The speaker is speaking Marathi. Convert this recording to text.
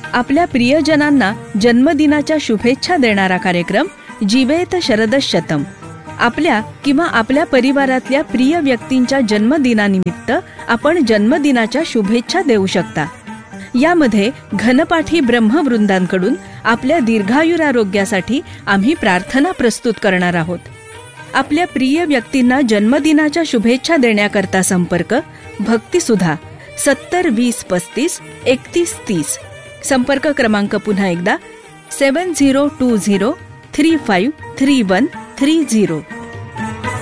आपल्या प्रियजनांना जन्मदिनाच्या शुभेच्छा देणारा कार्यक्रम जीवेत शरदशतम. आपल्या किंवा आपल्या परिवारातल्या प्रिय व्यक्तींच्या जन्मदिनानिमित्त आपण जन्मदिनाच्या शुभेच्छा देऊ शकता. यामध्ये घनपाठी ब्रह्मवृंदांकडून आपल्या दीर्घायुरारोग्यासाठी आम्ही प्रार्थना प्रस्तुत करणार आहोत. आपल्या प्रिय व्यक्तींना जन्मदिनाच्या शुभेच्छा देण्याकरता संपर्क भक्तिसुधा 70 20 35 31 30. संपर्क क्रमांक पुन्हा एकदा 7020353130.